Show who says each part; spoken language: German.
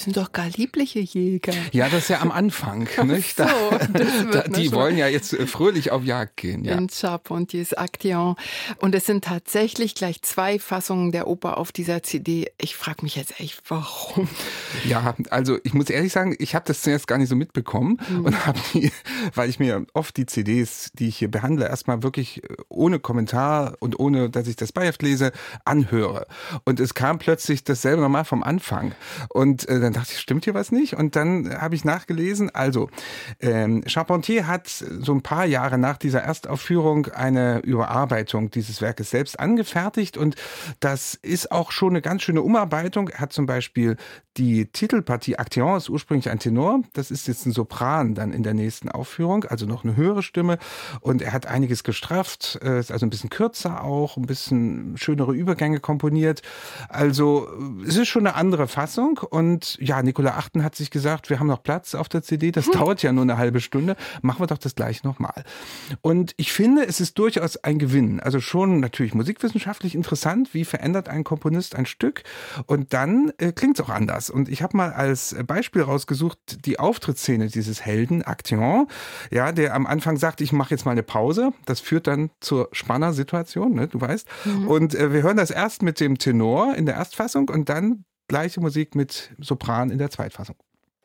Speaker 1: sind doch gar liebliche Jäger.
Speaker 2: Ja, das ist ja am Anfang. Nicht?
Speaker 1: So,
Speaker 2: die wollen ja jetzt fröhlich auf Jagd gehen. Ja.
Speaker 1: In Charpentiers Actéon. Und es sind tatsächlich gleich 2 Fassungen der Oper auf dieser CD. Ich frage mich jetzt echt, warum?
Speaker 2: Ja, also ich muss ehrlich sagen, ich habe das zuerst gar nicht so mitbekommen und habe die, weil ich mir oft die CDs, die ich hier behandle, erstmal wirklich ohne Kommentar und ohne, dass ich das Beiheft lese, anhöre. Und es kam plötzlich dasselbe nochmal vom Anfang. Und dann dachte ich, stimmt hier was nicht? Und dann habe ich nachgelesen. Also, Charpentier hat so ein paar Jahre nach dieser Erstaufführung eine Überarbeitung dieses Werkes selbst angefertigt. Und das ist auch schon eine ganz schöne Umarbeitung. Er hat zum Beispiel die Titelpartie Actéon, ist ursprünglich ein Tenor. Das ist jetzt ein Sopran dann in der nächsten Aufführung, also noch eine höhere Stimme. Und er hat einiges gestrafft, ist also ein bisschen kürzer auch, ein bisschen schönere Übergänge komponiert. Also es ist schon eine andere Fassung. Und ja, Nicolas Achten hat sich gesagt, wir haben noch Platz auf der CD, das dauert ja nur eine halbe Stunde, machen wir doch das gleich nochmal. Und ich finde, es ist durchaus ein Gewinn. Also schon natürlich musikwissenschaftlich interessant, wie verändert ein Komponist ein Stück. Und dann klingt es auch anders. Und ich habe mal als Beispiel rausgesucht, die Auftrittsszene dieses Helden, Actéon, ja, der am Anfang sagt, ich mache jetzt mal eine Pause. Das führt dann zur Spanner-Situation, ne, du weißt. Und wir hören das erst mit dem Tenor in der Erstfassung und dann gleiche Musik mit Sopran in der Zweitfassung.